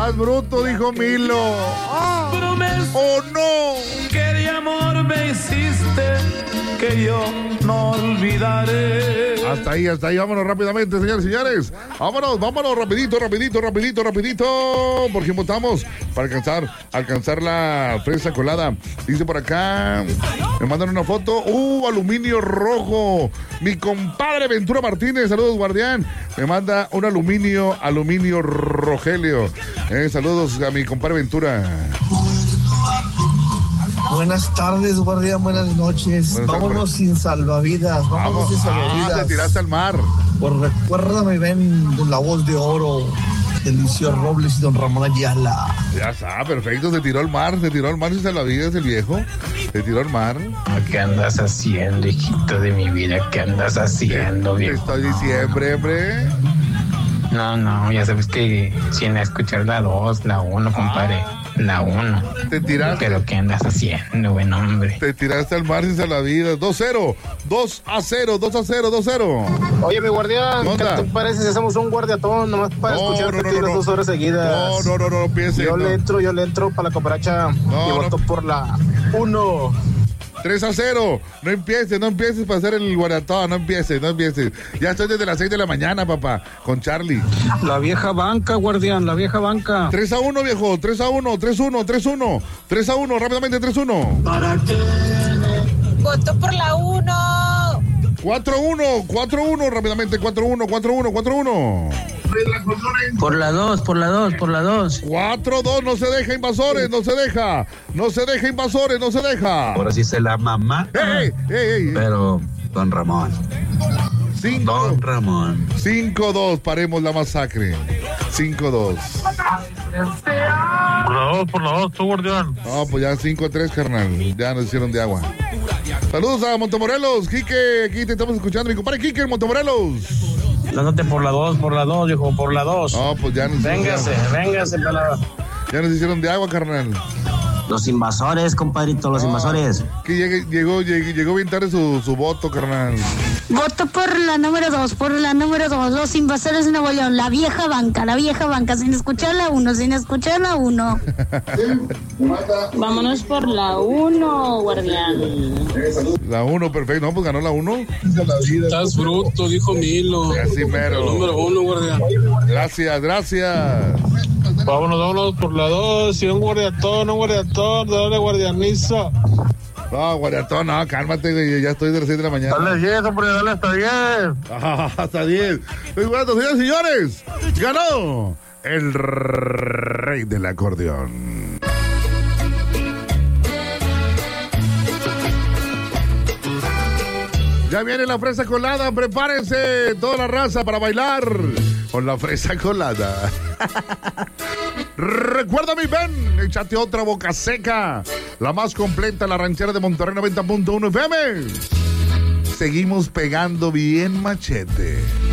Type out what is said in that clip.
Estás bruto, dijo Milo. ¡Oh, no! Que de amor me hiciste, que yo no olvidaré. Hasta ahí, vámonos rápidamente, señores y señores. Vámonos, rapidito. ¿Por quién votamos? Para alcanzar la fresa colada. Dice por acá, me mandan una foto. Aluminio rojo. Mi compadre Ventura Martínez, saludos, guardián. Me manda un aluminio Rogelio. Saludos a mi compadre Ventura. Buenas tardes, guardián, buenas noches. Vámonos sin salvavidas, vámonos sin salvavidas. Te tiraste al mar. Pues recuérdame, ven, con la voz de oro, Eliseo Robles y don Ramón Ayala. Ya está, perfecto, se tiró al mar sin salvavidas el viejo. Se tiró al mar. ¿Qué andas haciendo, hijito de mi vida? ¿Qué andas haciendo, viejo? Estoy diciembre, hombre. No, ya sabes que sin escuchar la 2, la 1, compadre. La 1. Te tiraste. ¿Pero qué andas haciendo, buen hombre? Te tiraste al mar sin salvavidas. 2-0. 2-0. Oye, mi guardián, ¿qué te parece si hacemos un guardiatón nomás para escucharte 2 horas seguidas? No pienses. Yo le entro para la cooperacha y voto por la 1. 3-0. No empieces para hacer el guaratón. No empieces. Ya estoy desde las 6 de la mañana, papá, con Charlie. La vieja banca, guardián, la vieja banca. 3-1, viejo. 3-1. 3-1, rápidamente 3-1. ¿Para qué? Voto por la 1. 4-1, rápidamente. 4-1. Por la 2. 4-2, no se deja, invasores, no se deja. Ahora sí se la mamá. ¡Ey! Pero, don Ramón. 5-2, paremos la masacre. 5-2. Por la 2, tú, guardián. No, pues ya 5-3, carnal. Ya nos hicieron de agua. Saludos a Montemorelos, Quique, aquí te estamos escuchando, mi compadre Quique en Montemorelos. Dándote por la 2, viejo, por la 2. No, pues ya nos Véngase, pelado. Ya nos hicieron de agua, carnal. Los invasores, compadrito, los invasores. Que llegó bien tarde su voto, carnal. Voto por la número 2, los invasores de Nuevo León, la vieja banca, sin escuchar la 1. Vámonos por la 1, guardián. La 1, perfecto, no, pues ganó la 1. Estás bruto, dijo Milo. Así mero. Número 1, guardián. Gracias. Vámonos por la 2, y un guardiatón, dale guardianizo. No, guardiatón, no, cálmate, güey, ya estoy de las 6 de la mañana. Dale 10, hombre, dale hasta 10. Hasta 10. Muy bueno, señores y señores, ganó el rey del acordeón. Ya viene la fresa colada, prepárense toda la raza para bailar con la fresa colada. Recuerda, mi ven, échate otra boca seca, la más completa, la ranchera de Monterrey 90.1 FM. Seguimos pegando bien machete.